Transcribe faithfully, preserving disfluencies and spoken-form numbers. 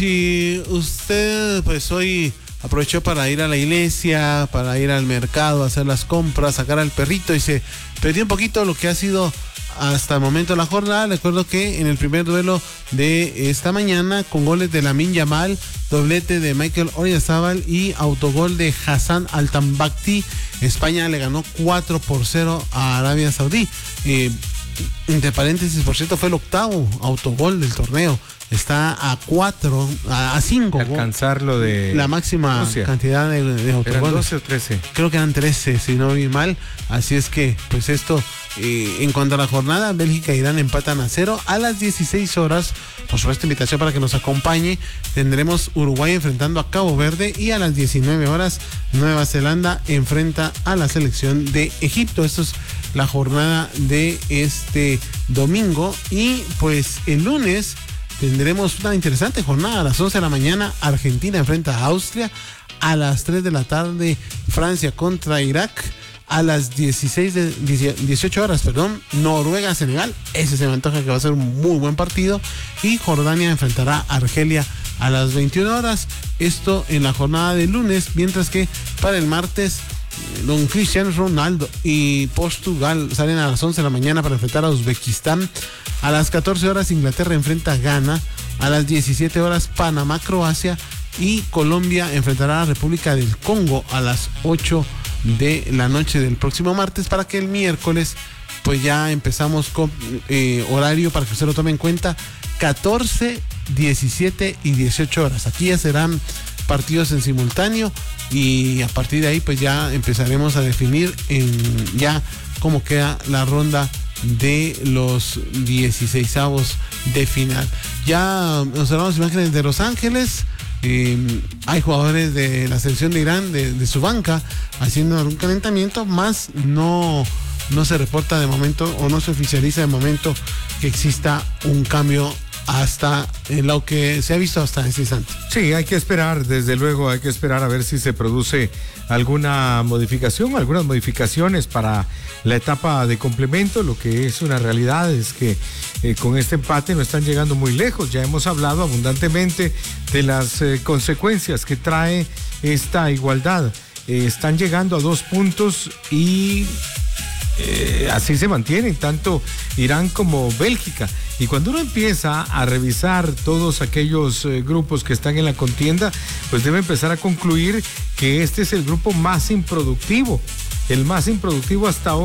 Si usted pues hoy aprovechó para ir a la iglesia, para ir al mercado, hacer las compras, sacar al perrito y se perdió un poquito lo que ha sido hasta el momento la jornada, recuerdo que en el primer duelo de esta mañana, con goles de Lamine Yamal, doblete de Michael Oyarzabal y autogol de Hassan Altambakti, España le ganó cuatro por cero a Arabia Saudí. Eh, entre paréntesis, por cierto, fue el octavo autogol del torneo. Está a cuatro, a, a cinco. Alcanzar lo de la máxima Rusia. Cantidad de, de autogoles. ¿Eran doce o trece? Creo que eran trece, si no vi mal. Así es que, pues esto, eh, en cuanto a la jornada, Bélgica e Irán empatan a cero. A las dieciséis horas, por supuesto, invitación para que nos acompañe. Tendremos Uruguay enfrentando a Cabo Verde y a las diecinueve horas, Nueva Zelanda enfrenta a la selección de Egipto. Esto es la jornada de este domingo. Y pues el lunes tendremos una interesante jornada. A las once de la mañana, Argentina enfrenta a Austria. A las tres de la tarde, Francia contra Irak. A las dieciséis de, dieciocho horas, perdón, Noruega-Senegal. Ese se me antoja que va a ser un muy buen partido. Y Jordania enfrentará a Argelia a las veintiuna horas. Esto en la jornada de lunes. Mientras que para el martes, don Cristiano Ronaldo y Portugal salen a las once de la mañana para enfrentar a Uzbekistán. A las catorce horas, Inglaterra enfrenta a Ghana. A las diecisiete horas, Panamá, Croacia. Y Colombia enfrentará a la República del Congo a las ocho de la noche del próximo martes, para que el miércoles pues ya empezamos con eh, horario para que usted lo tome en cuenta: catorce, diecisiete y dieciocho horas. Aquí ya serán partidos en simultáneo y a partir de ahí pues ya empezaremos a definir en ya cómo queda la ronda de los dieciseisavos de final. Ya nos damos imágenes de Los Ángeles. Eh, hay jugadores de la selección de Irán, de, de su banca, haciendo algún calentamiento, más no, no se reporta de momento o no se oficializa de momento que exista un cambio hasta en lo que se ha visto hasta ese instante. Sí, hay que esperar, desde luego hay que esperar a ver si se produce alguna modificación, algunas modificaciones para la etapa de complemento. Lo que es una realidad es que eh, con este empate no están llegando muy lejos. Ya hemos hablado abundantemente de las eh, consecuencias que trae esta igualdad. Eh, están llegando a dos puntos y Eh, así se mantienen tanto Irán como Bélgica. Y cuando uno empieza a revisar todos aquellos eh, grupos que están en la contienda, pues debe empezar a concluir que este es el grupo más improductivo, el más improductivo hasta ahora.